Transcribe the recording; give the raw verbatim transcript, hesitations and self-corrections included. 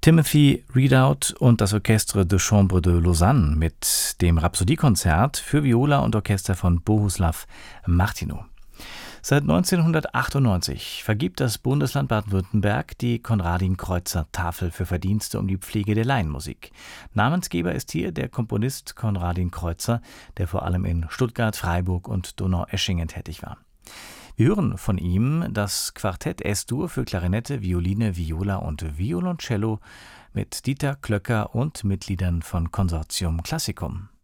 Timothy Ridout und das Orchestre de Chambre de Lausanne mit dem Rhapsodiekonzert für Viola und Orchester von Bohuslav Martinu. Seit neunzehnhundertachtundneunzig vergibt das Bundesland Baden-Württemberg die Konradin-Kreutzer-Tafel für Verdienste um die Pflege der Laienmusik. Namensgeber ist hier der Komponist Konradin Kreutzer, der vor allem in Stuttgart, Freiburg und Donaueschingen tätig war. Wir hören von ihm das Quartett S-Dur für Klarinette, Violine, Viola und Violoncello mit Dieter Klöcker und Mitgliedern von Consortium Classicum.